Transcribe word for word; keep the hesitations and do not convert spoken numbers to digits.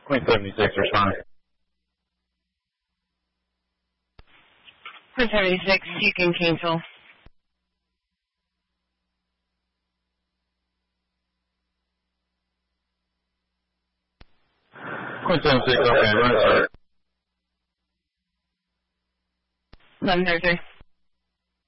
Queen seventy-six, responding. Queen seventy-six, you can cancel. Queen seventy-six, okay, run, sir. eleven thirty-three.